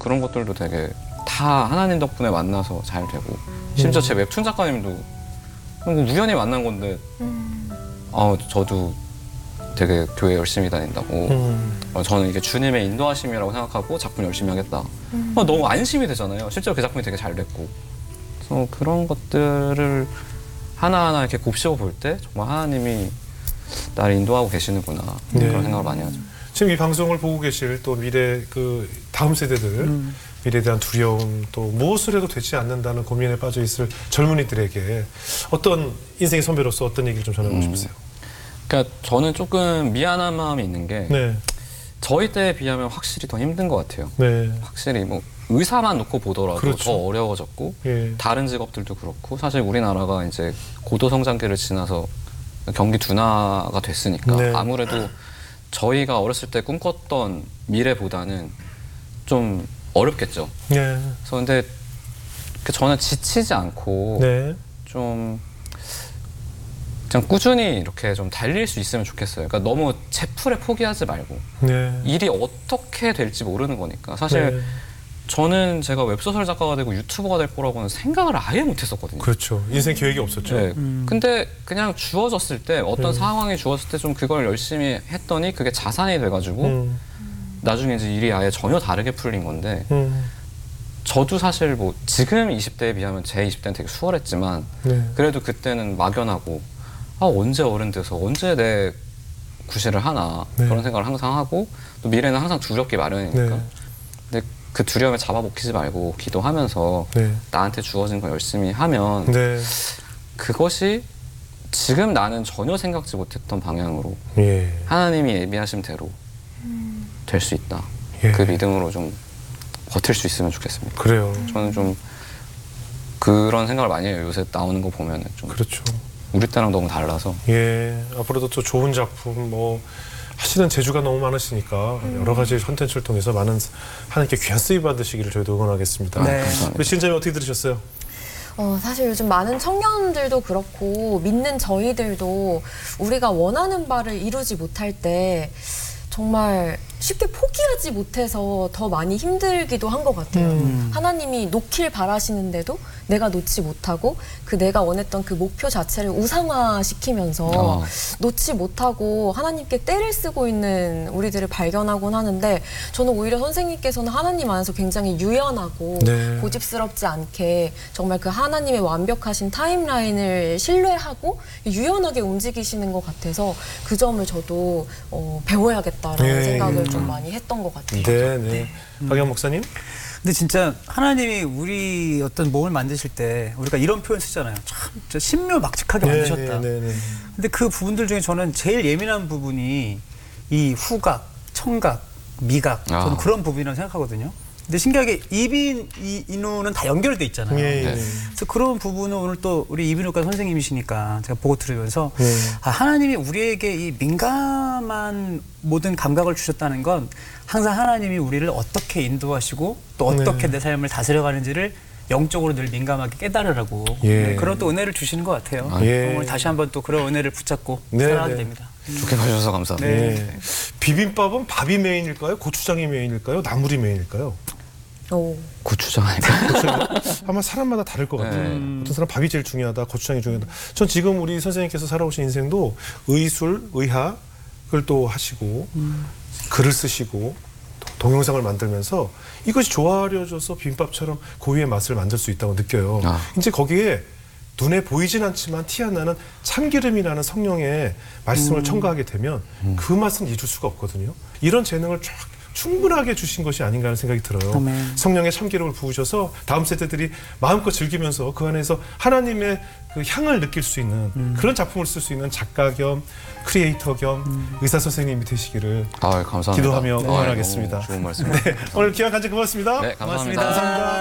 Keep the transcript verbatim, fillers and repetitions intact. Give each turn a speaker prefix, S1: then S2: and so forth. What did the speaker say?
S1: 그런 것들도 되게 다 하나님 덕분에 만나서 잘 되고 심지어 제 웹툰 작가님도 뭐 우연히 만난 건데
S2: 음.
S1: 어, 저도 되게 교회 열심히 다닌다고
S3: 음.
S1: 어, 저는 이게 주님의 인도하심이라고 생각하고 작품 열심히 하겠다.
S2: 음.
S1: 어, 너무 안심이 되잖아요. 실제로 그 작품이 되게 잘 됐고. 그래서 그런 것들을 하나하나 이렇게 곱씹어 볼 때 정말 하나님이 나를 인도하고 계시는구나
S3: 네.
S1: 그런 생각을 많이 하죠.
S3: 지금 이 방송을 보고 계실 또 미래 그 다음 세대들
S4: 음.
S3: 미래에 대한 두려움 또 무엇을 해도 되지 않는다는 고민에 빠져 있을 젊은이들에게 어떤 인생의 선배로서 어떤 얘기를 좀 전하고
S1: 음.
S3: 싶으세요?
S1: 그러니까 저는 조금 미안한 마음이 있는 게
S3: 네,
S1: 저희 때에 비하면 확실히 더 힘든 것 같아요.
S3: 네,
S1: 확실히 뭐 의사만 놓고 보더라도
S3: 그렇죠.
S1: 더 어려워졌고
S3: 예,
S1: 다른 직업들도 그렇고 사실 우리나라가 이제 고도 성장기를 지나서 경기 둔화가 됐으니까
S3: 네.
S1: 아무래도 저희가 어렸을 때 꿈꿨던 미래보다는 좀 어렵겠죠.
S3: 네,
S1: 그래서 근데 그 저는 지치지 않고
S3: 네,
S1: 좀 그냥 꾸준히 이렇게 좀 달릴 수 있으면 좋겠어요. 그러니까 너무 제풀에 포기하지 말고
S3: 네,
S1: 일이 어떻게 될지 모르는 거니까 사실
S3: 네.
S1: 저는 제가 웹소설 작가가 되고 유튜버가 될 거라고는 생각을 아예 못했었거든요.
S3: 그렇죠. 인생 계획이 없었죠.
S1: 네.
S4: 음.
S1: 근데 그냥 주어졌을 때 어떤
S3: 네.
S1: 상황이 주어졌을 때 좀 그걸 열심히 했더니 그게 자산이 돼가지고
S3: 음,
S1: 나중에 이제 일이 아예 전혀 다르게 풀린 건데
S3: 음,
S1: 저도 사실 뭐 지금 이십 대에 비하면 제 이십 대는 되게 수월했지만
S3: 네,
S1: 그래도 그때는 막연하고 아 언제 어른 돼서 언제 내 구실을 하나
S3: 네.
S1: 그런 생각을 항상 하고 또 미래는 항상 두렵기 마련이니까
S3: 네.
S1: 근데 그 두려움에 잡아먹히지 말고 기도하면서
S3: 네,
S1: 나한테 주어진 거 열심히 하면
S3: 네,
S1: 그것이 지금 나는 전혀 생각지 못했던 방향으로
S3: 예,
S1: 하나님이 예비하신 대로 될 수 있다.
S3: 예.
S1: 그 믿음으로 좀 버틸 수 있으면 좋겠습니다.
S3: 그래요.
S1: 저는 좀 그런 생각을 많이 해요. 요새 나오는 거 보면은 좀
S3: 그렇죠.
S1: 우리 때랑 너무 달라서.
S3: 예, 앞으로도 또 좋은 작품 뭐 하시는 재주가 너무 많으시니까 여러 가지 컨텐츠를 통해서 많은 하나님께 귀한 쓰임 받으시기를 저희도 응원하겠습니다.
S4: 네.
S1: 감사합니다.
S3: 우리 신자님 어떻게 들으셨어요?
S2: 어, 사실 요즘 많은 청년들도 그렇고 믿는 저희들도 우리가 원하는 바를 이루지 못할 때 정말 쉽게 포기하지 못해서 더 많이 힘들기도 한 것 같아요.
S3: 음.
S2: 하나님이 놓길 바라시는데도 내가 놓지 못하고 그 내가 원했던 그 목표 자체를 우상화시키면서
S1: 어.
S2: 놓지 못하고 하나님께 떼를 쓰고 있는 우리들을 발견하곤 하는데 저는 오히려 선생님께서는 하나님 안에서 굉장히 유연하고
S3: 네.
S2: 고집스럽지 않게 정말 그 하나님의 완벽하신 타임라인을 신뢰하고 유연하게 움직이시는 것 같아서 그 점을 저도 어, 배워야겠다라는
S3: 예,
S2: 생각을
S3: 예.
S2: 좀 많이 했던 것 같아요.
S3: 네, 네. 박영 목사님?
S4: 근데 진짜 하나님이 우리 어떤 몸을 만드실 때 우리가 이런 표현 쓰잖아요. 참 진짜 신묘막측하게 만드셨다.
S3: 네, 네, 네.
S4: 근데 그 부분들 중에 저는 제일 예민한 부분이 이 후각, 청각, 미각 저는
S1: 아.
S4: 그런 부분이라고 생각하거든요. 근데 신기하게 이빈, 이, 인후는 다 연결돼 있잖아요.
S3: 예, 예.
S1: 네.
S4: 그래서 그런 부분은 오늘 또 우리 이빈후과 선생님이시니까 제가 보고 들으면서
S3: 네.
S4: 아, 하나님이 우리에게 이 민감한 모든 감각을 주셨다는 건 항상 하나님이 우리를 어떻게 인도하시고 또 어떻게
S3: 네.
S4: 내 삶을 다스려가는지를 영적으로 늘 민감하게 깨달으라고
S3: 예.
S4: 네, 그런 또 은혜를 주시는 것 같아요.
S1: 아,
S3: 예.
S4: 오늘 다시 한번 또 그런 은혜를 붙잡고
S3: 네,
S4: 살아가게
S3: 네.
S4: 됩니다.
S1: 좋게 봐주셔서 감사합니다.
S3: 네. 비빔밥은 밥이 메인일까요? 고추장이 메인일까요? 나물이 메인일까요?
S2: 오.
S1: 고추장 아닐까?
S3: 아마 사람마다 다를 것 같아요.
S1: 네.
S3: 어떤 사람 밥이 제일 중요하다, 고추장이 중요하다. 전 지금 우리 선생님께서 살아오신 인생도 의술, 의학을 또 하시고 글을 쓰시고 또 동영상을 만들면서 이것이 조화려져서 비빔밥처럼 고유의 맛을 만들 수 있다고 느껴요.
S1: 아.
S3: 이제 거기에 눈에 보이진 않지만 티 안 나는 참기름이라는 성령의 말씀을 첨가하게 되면 그 맛은 잊을 수가 없거든요. 이런 재능을 쫙 충분하게 주신 것이 아닌가 하는 생각이 들어요.
S4: 아멘.
S3: 성령의 참기름을 부으셔서 다음 세대들이 마음껏 즐기면서 그 안에서 하나님의 그 향을 느낄 수 있는
S4: 음.
S3: 그런 작품을 쓸 수 있는 작가 겸 크리에이터 겸
S4: 음.
S3: 의사 선생님이 되시기를
S1: 아, 감사합니다.
S3: 기도하며
S1: 네,
S3: 응원하겠습니다.
S1: 너무 좋은 말씀.
S3: 네, 오늘 귀한 간증 고맙습니다.
S1: 네, 감사합니다.
S4: 고맙습니다.
S3: 감사합니다.